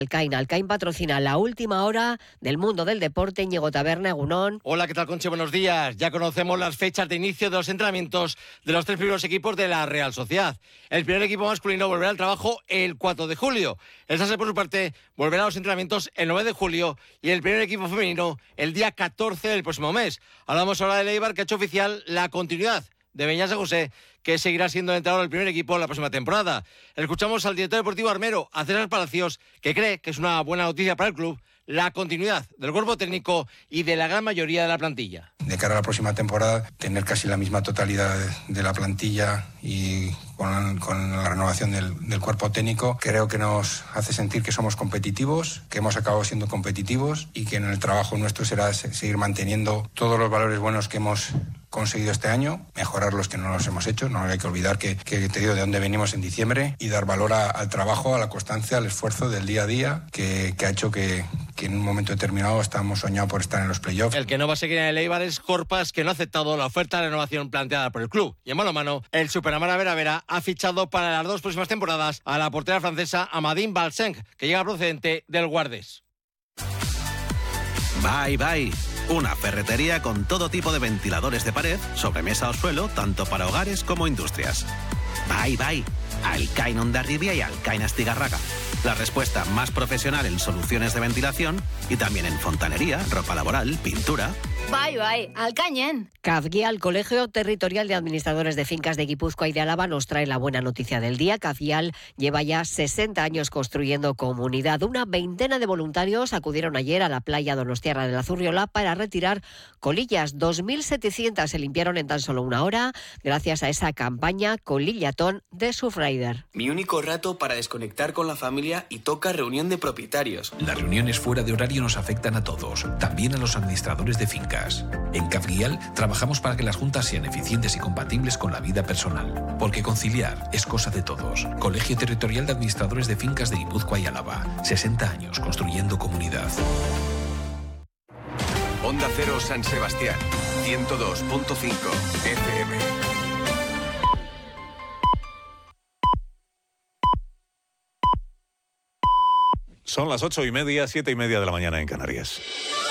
Alcain patrocina la última hora del mundo del deporte. Íñigo Taberna, Egunon. Hola, ¿qué tal, Conchi? Buenos días. Ya conocemos las fechas de inicio de los entrenamientos de los 3 primeros equipos de la Real Sociedad. El primer equipo masculino volverá al trabajo el 4 de julio. El Sanse, por su parte, volverá a los entrenamientos el 9 de julio y el primer equipo femenino el día 14 del próximo mes. Hablamos ahora de Eibar, que ha hecho oficial la continuidad de Beñat José, que seguirá siendo el entrenador del primer equipo la próxima temporada. Escuchamos al director deportivo armero, a César Palacios, que cree que es una buena noticia para el club la continuidad del cuerpo técnico y de la gran mayoría de la plantilla. De cara a la próxima temporada, tener casi la misma totalidad de la plantilla y con la renovación del cuerpo técnico, creo que nos hace sentir que somos competitivos, que hemos acabado siendo competitivos y que en el trabajo nuestro será seguir manteniendo todos los valores buenos que hemos conseguido este año, mejorar los que no los hemos hecho. No hay que olvidar que te digo de dónde venimos en diciembre y dar valor al trabajo, a la constancia, al esfuerzo del día a día que ha hecho que en un momento determinado estábamos soñados por estar en los playoffs. El que no va a seguir en el Eibar es Corpas, que no ha aceptado la oferta de renovación planteada por el club. Y en mano a mano, el Superamara Vera ha fichado para las 2 próximas temporadas a la portera francesa Amadine Balsenc, que llega procedente del Guardés. Bye. Una ferretería con todo tipo de ventiladores de pared, sobremesa o suelo, tanto para hogares como industrias. Bye. Alcain Hondarribia y Alcain Astigarraga. La respuesta más profesional en soluciones de ventilación y también en fontanería, ropa laboral, pintura. Bye, Alcañen. CAFGIAL, Colegio Territorial de Administradores de Fincas de Guipúzcoa y de Álava, nos trae la buena noticia del día. CAFGIAL lleva ya 60 años construyendo comunidad. Una veintena de voluntarios acudieron ayer a la playa Donostiarra de la Zurriola para retirar colillas. 2.700 se limpiaron en tan solo una hora gracias a esa campaña Colillatón de Surfrider. Mi único rato para desconectar con la familia y toca reunión de propietarios. Las reuniones fuera de horario nos afectan a todos, también a los administradores de fincas. En CAFGIAL trabajamos para que las juntas sean eficientes y compatibles con la vida personal, porque conciliar es cosa de todos. Colegio Territorial de Administradores de Fincas de Guipúzcoa y Álava. 60 años construyendo comunidad. Onda Cero San Sebastián, 102.5 FM. Son las 8:30, 7:30 de la mañana en Canarias.